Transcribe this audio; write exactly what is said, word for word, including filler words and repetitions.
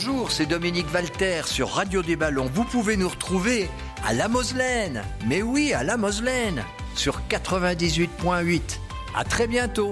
bonjour, c'est Dominique Walter sur Radio des Ballons. Vous pouvez nous retrouver à La Moselaine. Mais oui, à La Moselaine, sur quatre-vingt-dix-huit virgule huit. À très bientôt.